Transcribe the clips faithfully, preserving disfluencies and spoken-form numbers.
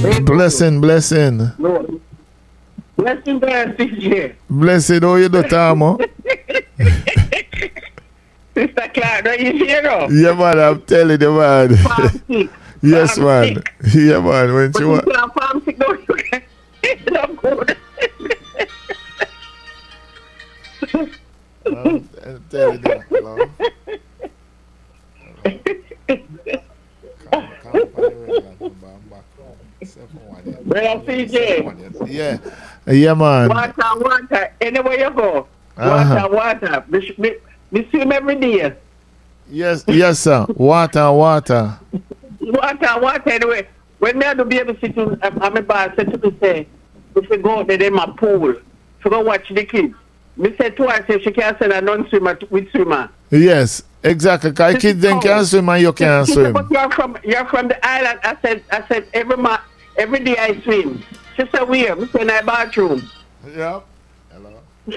Blessing, blessing. No. Blessing there, C J. Blessing, how you do, Tamo? Sister Clark, don't you hear her? Yeah, man, I'm telling you, man. Farm sick. Yes, Farm man. sick. Yeah, man. When But she you wa- can't farm sick, don't you? It's not good. I'm, I'm telling you, hello. Well, C J. Yeah. Yeah, man. Water, water. Anywhere you go. Uh-huh. Water, water. Me, me, me swim every day. Yes, yes, sir. Water, water. Water, water. Anyway, when me had to be able to sit in, I'm, I'm a boss, said to me, say, if we go out there in my pool, to go watch the kids. Me said twice, if she can't send a non-swimmer to- with swimmer. Yes, exactly. Because kids then can swim and you can't She said, swim. but you're from, you're from the island. I said, I said, every, ma- every day I swim. She said, where? Me said, in my bathroom. Yep. Hello.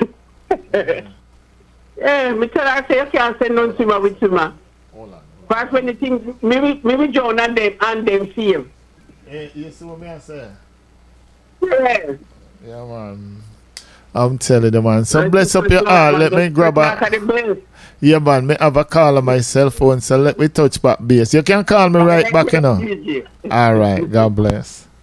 Yeah, me tell her, I say, you can't send non-swimmer with swimmer. Hold on. But when the things, maybe, maybe John and them, and them save. Hey, you see what me I say? Yes. Yeah, man. I'm telling you, man. So bless up your heart. Let me grab a... Yeah, man. Me have a call on my cell phone, so let me touch back base. You can call me right back, you know. All right. God bless.